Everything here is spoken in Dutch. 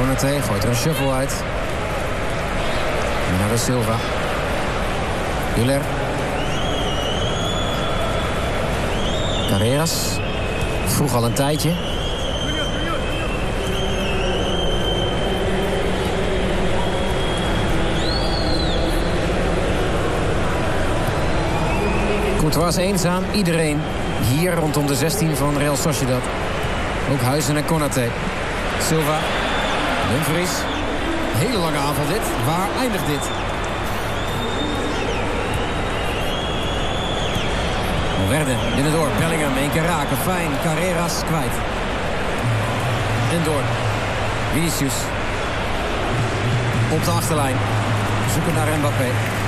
Konaté gooit er een shuffle uit. Bernardo Silva. Güler. Carreras. Vroeg al een tijdje. Courtois eenzaam. Iedereen hier rondom de 16 van Real Sociedad. Ook Huizen en Konaté. Silva. Dumfries. Hele lange aanval dit. Waar eindigt dit? Valverde binnendoor. Bellingham 1 keer raken. Fijn. Carreras kwijt. En door. Vinicius. Op de achterlijn. Zoeken naar Mbappé.